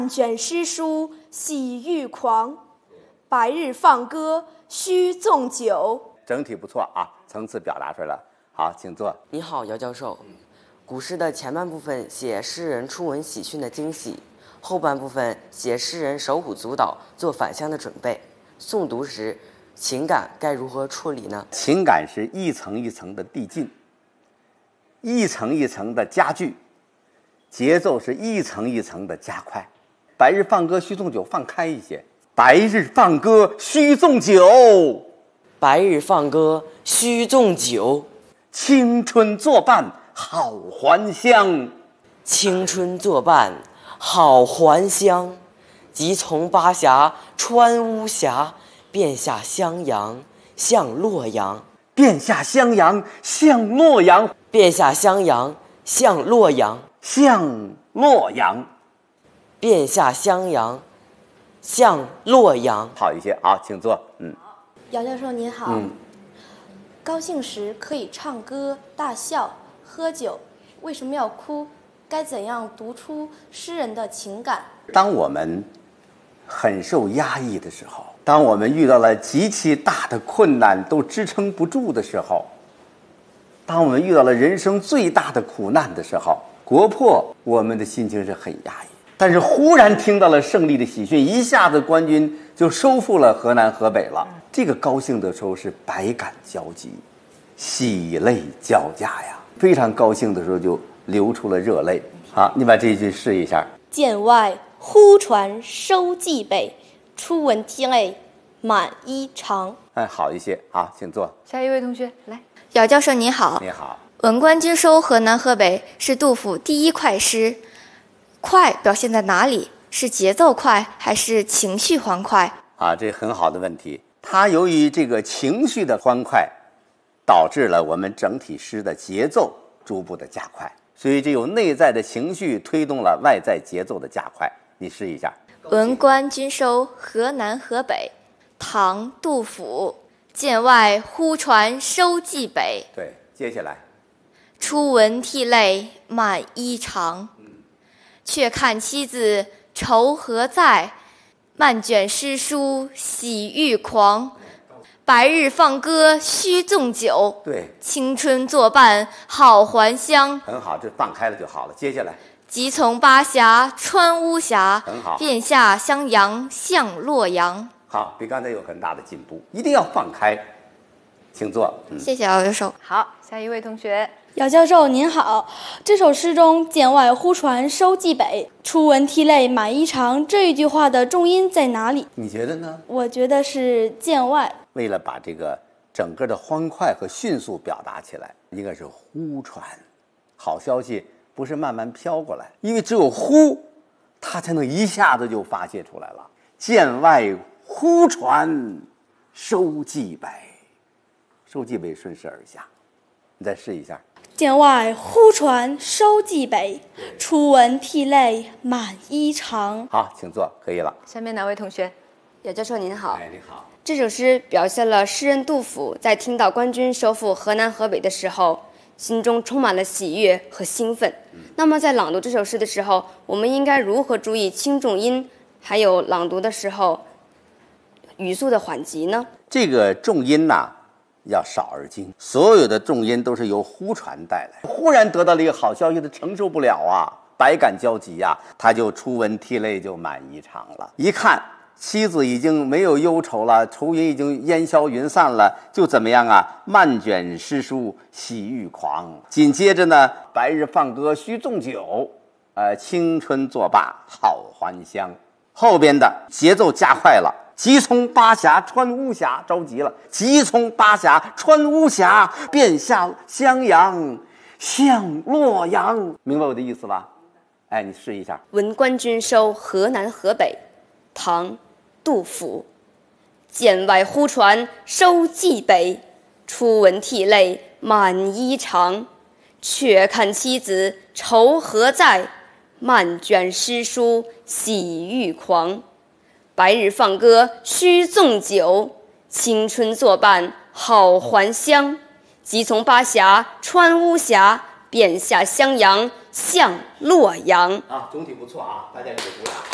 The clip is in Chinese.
卷诗书喜欲狂，白日放歌须纵酒。 整体不错啊，层次表达出来了。好，请坐。 你好，姚教授。古诗的前半部分写诗人初闻喜讯的惊喜，后半部分写诗人手舞足蹈做返乡的准备。诵读时，情感该如何处理呢？ 情感是一层一层的递进，一层一层的加剧，节奏是一层一层的加快。白日放歌须纵酒，放开一些。白日放歌须纵酒， 白日放歌须纵酒。 青春作伴好还乡， 青春作伴好还乡。即从巴峡穿巫峡，便下襄阳向洛阳。 便下襄阳向洛阳， 便下襄阳向洛阳， 向洛阳， 便下襄阳向洛阳。 好一些。好，请坐。 姚教授您好。高兴时可以唱歌、大笑、喝酒，为什么要哭？该怎样读出诗人的情感？ 当我们很受压抑的时候，当我们遇到了极其大的困难都支撑不住的时候，当我们遇到了人生最大的苦难的时候，国破，我们的心情是很压抑。但是忽然听到了胜利的喜讯，一下子官军就收复了河南河北了，这个高兴的时候是百感交集，喜泪交加呀，非常高兴的时候就流出了热泪。好，你把这一句试一下。 剑外忽传收蓟北，初闻涕泪满衣裳。 好一些。好，请坐。 下一位同学来。 姚教授您好。 你好。 文官军收河南河北是杜甫第一快诗，快表现在哪里？是节奏快还是情绪欢快？ 这很好的问题。它由于这个情绪的欢快，导致了我们整体诗的节奏逐步的加快，所以这有内在的情绪推动了外在节奏的加快。你试一下。 文官军收河南河北，唐·杜甫。剑外忽传收蓟北。 对，接下来。 初闻涕泪满衣裳，却看妻子愁何在？漫卷诗书喜欲狂，白日放歌须纵酒。 对， 青春作伴好还乡。 很好，这放开了就好了。接下来。 即从巴峡穿巫峡， 很好。 便下襄阳向洛阳。 好，比刚才有很大的进步，一定要放开。请坐。 谢谢姚教授。 好，下一位同学。 姚教授您好，这首诗中“剑外忽传收蓟北，初闻涕泪满衣裳”这一句话的重音在哪里？ 你觉得呢？ 我觉得是剑外。 为了把这个整个的欢快和迅速表达起来，应该是忽传。好消息不是慢慢飘过来，因为只有忽，它才能一下子就发泄出来了。剑外忽传收蓟北，收蓟北顺势而下。你再试一下。 剑外忽传收蓟北，初闻涕泪满衣裳。 好，请坐，可以了。 下面哪位同学？ 姚教授您好。 你好。 这首诗表现了诗人杜甫在听到官军收复河南河北的时候，心中充满了喜悦和兴奋。那么在朗读这首诗的时候，我们应该如何注意轻重音，还有朗读的时候语速的缓急呢？ 这个重音要少而精，所有的重音都是由忽传带来。忽然得到了一个好消息，他承受不了百感交集他就初闻涕泪就满衣裳了。一看妻子已经没有忧愁了，愁云已经烟消云散了，就怎么样漫卷诗书喜欲狂。紧接着呢，白日放歌须纵酒，青春作罢好还乡。后边的节奏加快了。即从巴峡穿巫峡，着急了。即从巴峡穿巫峡，便下襄阳向洛阳。明白我的意思吧？你试一下。 文官军收河南河北，唐·杜甫。剑外忽传收蓟北，初闻涕泪满衣裳。却看妻子愁何在？漫卷诗书喜欲狂。白日放歌须纵酒，青春作伴好还乡。即从巴峡穿巫峡，便下襄阳向洛阳。 总体不错大家给鼓掌。